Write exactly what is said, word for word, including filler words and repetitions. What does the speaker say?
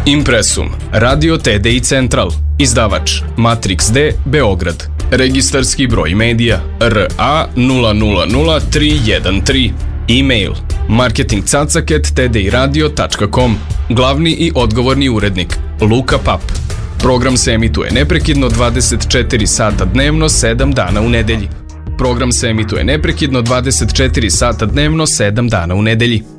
Impresum, Radio T D I Central, izdavač Matrix D, Beograd, registarski broj medija R A nula nula nula tri jedan tri, e-mail marketingcacak at t d i radio tačka com, glavni i odgovorni urednik Luka Pap. Program se emituje neprekidno dvadeset četiri sata dnevno, sedam dana u nedelji. Program se emituje neprekidno dvadeset četiri sata dnevno, sedam dana u nedelji.